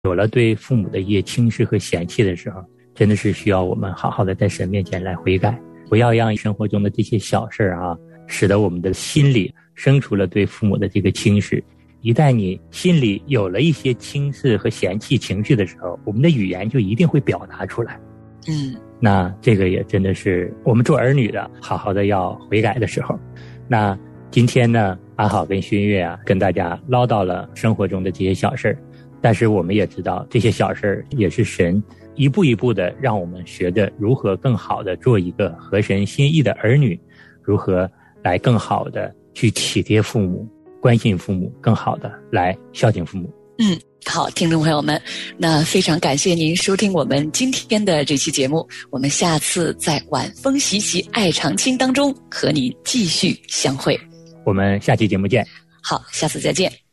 有了对父母的一些轻视和嫌弃的时候，真的是需要我们好好的在神面前来悔改，不要让生活中的这些小事使得我们的心里生出了对父母的这个轻视。一旦你心里有了一些轻视和嫌弃情绪的时候，我们的语言就一定会表达出来。那这个也真的是我们做儿女的好好的要悔改的时候。那今天呢，阿好跟熏月跟大家唠叨了生活中的这些小事，但是我们也知道这些小事也是神一步一步的让我们学着如何更好的做一个合神心意的儿女，如何来更好的去体贴父母，关心父母，更好的来孝敬父母。 好，听众朋友们，那非常感谢您收听我们今天的这期节目，我们下次在晚风习习爱长青当中和你继续相会。 我们下期节目见。 好，下次再见。